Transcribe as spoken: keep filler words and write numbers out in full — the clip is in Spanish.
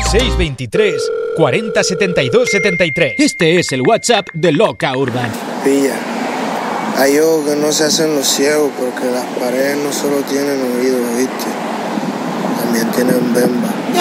seis dos tres, cuarenta, setenta y dos, setenta y tres. Este es el WhatsApp de Loca Urban. Pilla, hay ojos que no se hacen los ciegos porque las paredes no solo tienen oídos, ¿viste? También tienen bemba.